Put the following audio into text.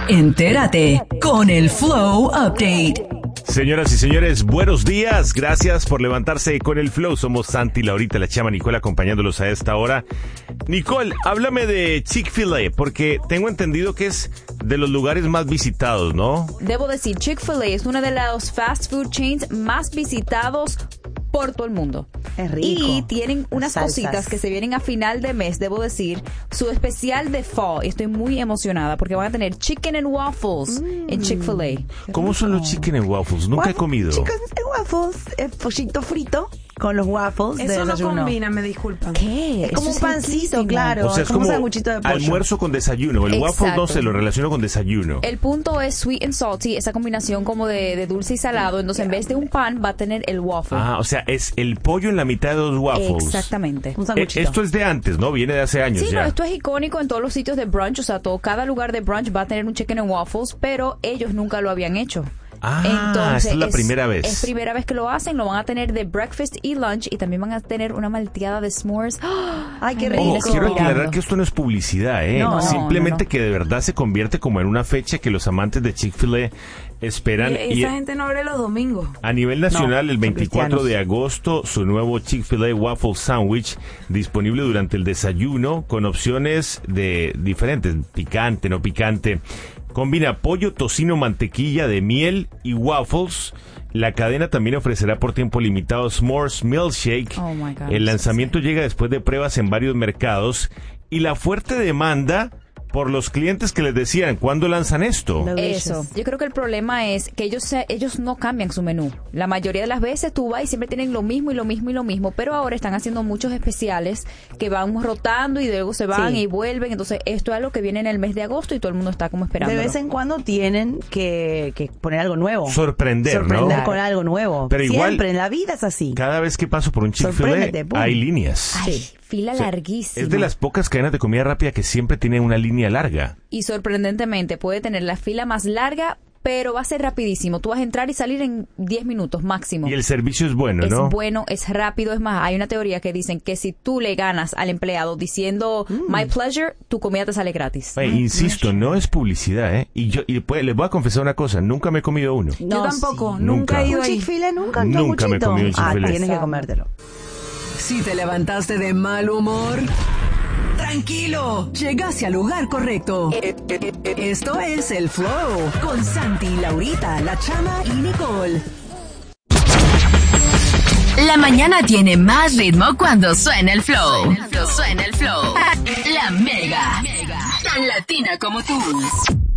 Entérate con el Flow Update. Señoras y señores, buenos días. Gracias por levantarse con el Flow. Somos Santi, Laurita, la Chama, Nicole acompañándolos a esta hora. Nicole, háblame de Chick-fil-A, porque tengo entendido que es de los lugares más visitados, ¿no? Debo decir, Chick-fil-A es una de los fast food chains más visitados por todo el mundo. Es rico. Y tienen unas Salsas. cositas que se vienen a final de mes, debo decir, su especial de fall. Estoy muy emocionada porque van a tener chicken and waffles en Chick-fil-A. ¿Cómo son los chicken and waffles? Nunca he comido. Chicken and waffles, es pollito frito con los waffles de Eso no desayuno. combina, me disculpan. ¿Qué? Es como Eso un pancito, riquísimo. claro. O sea, es como un como sanguchito de pollo. almuerzo con desayuno. El waffle no Exacto. se lo relaciono con desayuno. El punto es sweet and salty, esa combinación como de dulce y salado. Entonces, en vez de un pan, va a tener el waffle. Ah, o sea, es el pollo en la mitad de dos waffles. Exactamente. Un sanguchito. Esto es de antes, ¿no? Viene de hace años Sí, ya. no, esto es icónico en todos los sitios de brunch, o sea, cada lugar de brunch va a tener un chicken and waffles, pero ellos nunca lo habían hecho. Ah, esta es la primera vez. Es primera vez que lo hacen, lo van a tener de breakfast y lunch y también van a tener una malteada de s'mores. Ay, qué Ay, rico. Ojo, quiero aclarar mirando. que esto no es publicidad, ¿eh? No, Simplemente no. que de verdad se convierte como en una fecha que los amantes de Chick-fil-A esperan. Y Esa gente no abre los domingos. a nivel nacional, No, el son 24 cristianos. de agosto, su nuevo Chick-fil-A Waffle Sandwich disponible durante el desayuno con opciones de diferentes, picante, no picante. Combina pollo, tocino, mantequilla de miel y waffles. La cadena también ofrecerá por tiempo limitado S'mores Milkshake. Oh my God, El so lanzamiento llega después de pruebas en varios mercados y la fuerte demanda por los clientes que les decían, ¿cuándo lanzan esto? Eso. Yo creo que el problema es que ellos no cambian su menú. La mayoría de las veces tú vas y siempre tienen lo mismo y lo mismo y lo mismo, pero ahora están haciendo muchos especiales que van rotando y luego se van Sí. y vuelven. Entonces, esto es algo que viene en el mes de agosto y todo el mundo está como esperando. De vez en cuando tienen que poner algo nuevo. Sorprender, Sorprender ¿no? con algo nuevo. Pero igual- Siempre en la vida es así. Cada vez que paso por un Chick-fil-A Sorpréndete, pum. hay líneas. Ay, fila larguísima. Es de las pocas cadenas de comida rápida que siempre tienen una línea larga. Y sorprendentemente puede tener la fila más larga, pero va a ser rapidísimo. Tú vas a entrar y salir en 10 minutos máximo. Y el servicio es bueno, Es ¿no? bueno, es rápido. Es más, hay una teoría que dicen que si tú le ganas al empleado diciendo my pleasure, tu comida te sale gratis. Oye, insisto, no es publicidad, ¿eh? Les voy a confesar una cosa, nunca me he comido uno. Yo No, tampoco, sí. nunca Nunca. he ido ¿Un ahí. Chick-fil-A nunca? ¿Un Nunca me he sanguchito? comido un Chick-fil-A. Tienes que comértelo. Si te levantaste de mal humor, tranquilo, llegaste al lugar correcto. Esto es el Flow con Santi, Laurita, la Chama y Nicole. La mañana tiene más ritmo cuando suena el Flow. Cuando suena el Flow. La Mega. Tan latina como tú.